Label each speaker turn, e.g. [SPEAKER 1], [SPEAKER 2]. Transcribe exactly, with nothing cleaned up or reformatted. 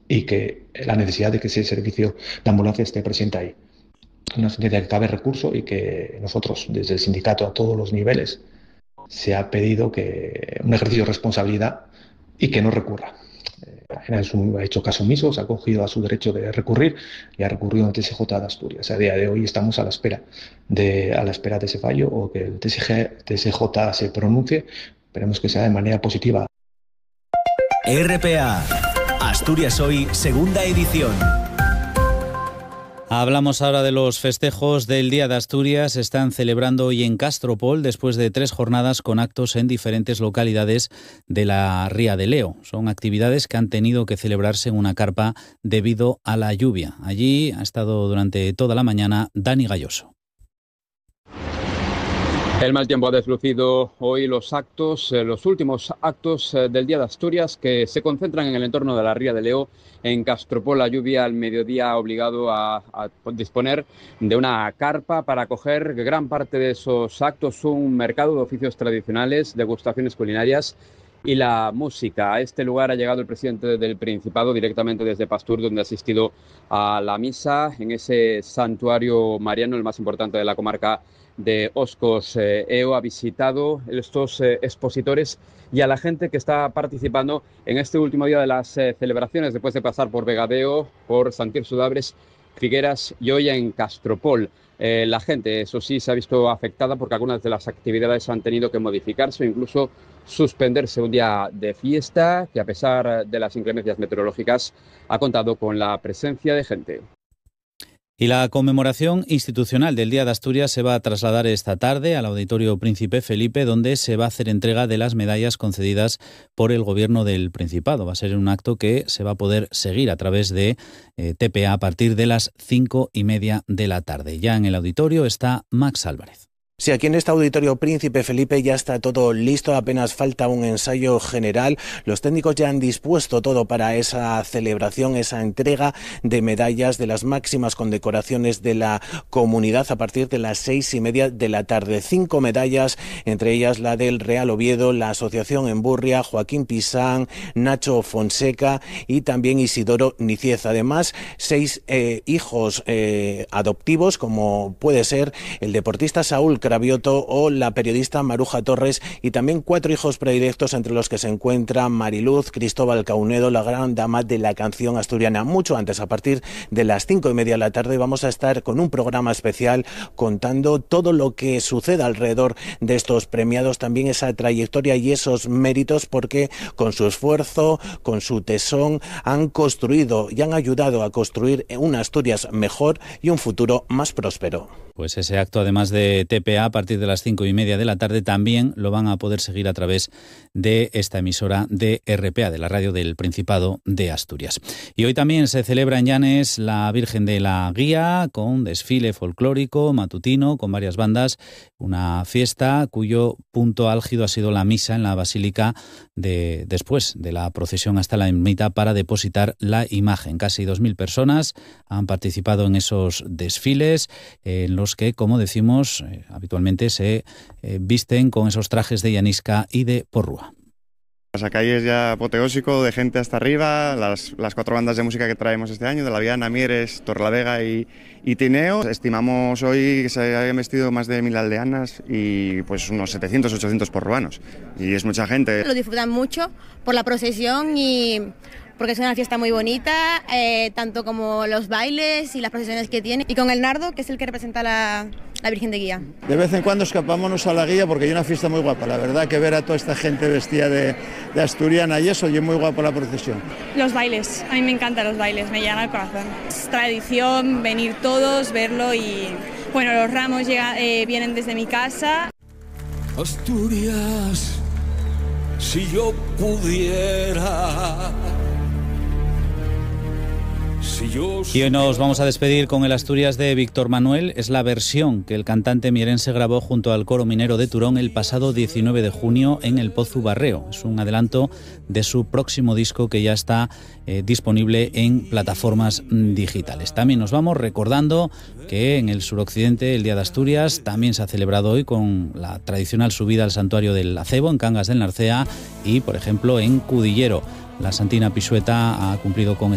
[SPEAKER 1] y que la necesidad de que ese servicio de ambulancia esté presente ahí. Una sentencia que cabe recurso y que nosotros, desde el sindicato a todos los niveles, se ha pedido que un ejercicio de responsabilidad y que no recurra. Ha hecho caso omiso, se ha acogido a su derecho de recurrir y ha recurrido al T S J de Asturias. A día de hoy estamos a la espera de, a la espera de ese fallo o que el T S J se pronuncie. Esperemos que sea de manera positiva.
[SPEAKER 2] R P A, Asturias Hoy, segunda edición.
[SPEAKER 3] Hablamos ahora de los festejos del Día de Asturias. Se están celebrando hoy en Castropol después de tres jornadas con actos en diferentes localidades de la Ría de Leo. Son actividades que han tenido que celebrarse en una carpa debido a la lluvia. Allí ha estado durante toda la mañana Dani Galloso.
[SPEAKER 4] El mal tiempo ha deslucido hoy los actos, eh, los últimos actos eh, del Día de Asturias, que se concentran en el entorno de la Ría de Leo. En Castropol, la lluvia al mediodía ha obligado a, a disponer de una carpa para acoger gran parte de esos actos, un mercado de oficios tradicionales, degustaciones culinarias y la música. A este lugar ha llegado el presidente del Principado directamente desde Pastur, donde ha asistido a la misa en ese santuario mariano, el más importante de la comarca de Oscos. eh, Eo ha visitado estos eh, expositores y a la gente que está participando en este último día de las eh, celebraciones, después de pasar por Vegadeo, por Santir Sudabres, Figueras y hoy en Castropol. Eh, la gente, eso sí, se ha visto afectada porque algunas de las actividades han tenido que modificarse o incluso suspenderse. Un día de fiesta que, a pesar de las inclemencias meteorológicas, ha contado con la presencia de gente.
[SPEAKER 3] Y la conmemoración institucional del Día de Asturias se va a trasladar esta tarde al Auditorio Príncipe Felipe, donde se va a hacer entrega de las medallas concedidas por el Gobierno del Principado. Va a ser un acto que se va a poder seguir a través de eh, T P A a partir de las cinco y media de la tarde. Ya en el auditorio está Max Álvarez.
[SPEAKER 5] Sí, aquí en este Auditorio Príncipe Felipe ya está todo listo, apenas falta un ensayo general. Los técnicos ya han dispuesto todo para esa celebración, esa entrega de medallas de las máximas condecoraciones de la comunidad a partir de las seis y media de la tarde. Cinco medallas, entre ellas la del Real Oviedo, la Asociación Emburria, Joaquín Pisán, Nacho Fonseca y también Isidoro Niciez. Además, seis eh, hijos eh, adoptivos, como puede ser el deportista Saúl Cravioto o la periodista Maruja Torres, y también cuatro hijos predilectos, entre los que se encuentra Mariluz Cristóbal Caunedo, la gran dama de la canción asturiana. Mucho antes, a partir de las cinco y media de la tarde, vamos a estar con un programa especial contando todo lo que sucede alrededor de estos premiados, también esa trayectoria y esos méritos, porque con su esfuerzo, con su tesón, han construido y han ayudado a construir una Asturias mejor y un futuro más próspero.
[SPEAKER 3] Pues ese acto, además de T P A, a partir de las cinco y media de la tarde, también lo van a poder seguir a través de esta emisora de R P A, de la radio del Principado de Asturias. Y hoy también se celebra en Llanes la Virgen de la Guía, con desfile folclórico matutino, con varias bandas, una fiesta cuyo punto álgido ha sido la misa en la Basílica de, después de la procesión hasta la ermita para depositar la imagen. Casi dos mil personas han participado en esos desfiles, en los que, como decimos, eh, habitualmente se eh, visten con esos trajes de llanisca y de porrúa.
[SPEAKER 6] Pues acá es ya apoteósico, de gente hasta arriba, las, las cuatro bandas de música que traemos este año, de La Viana, Mieres, Torrelavega y, y Tineo. Estimamos hoy que se hayan vestido más de mil aldeanas y pues unos setecientos, ochocientos porruanos, y es mucha gente.
[SPEAKER 7] Lo disfrutan mucho por la procesión y porque es una fiesta muy bonita, eh, tanto como los bailes y las procesiones que tiene, y con el nardo, que es el que representa la, la Virgen de Guía.
[SPEAKER 8] De vez en cuando escapámonos a la Guía porque hay una fiesta muy guapa, la verdad, que ver a toda esta gente vestida de, de asturiana y eso, y es muy guapo la procesión.
[SPEAKER 9] Los bailes, a mí me encantan los bailes, me llegan al corazón. Es tradición venir todos, verlo, y bueno, los ramos llega, eh, vienen desde mi casa.
[SPEAKER 10] Asturias, si yo pudiera...
[SPEAKER 3] Y hoy nos vamos a despedir con el Asturias de Víctor Manuel. Es la versión que el cantante mierense grabó junto al Coro Minero de Turón el pasado diecinueve de junio en el Pozu Barreo. Es un adelanto de su próximo disco que ya está eh, disponible en plataformas digitales. También nos vamos recordando que en el suroccidente el Día de Asturias también se ha celebrado hoy con la tradicional subida al santuario del Acebo en Cangas del Narcea y, por ejemplo, en Cudillero. La Santina Pisueta ha cumplido con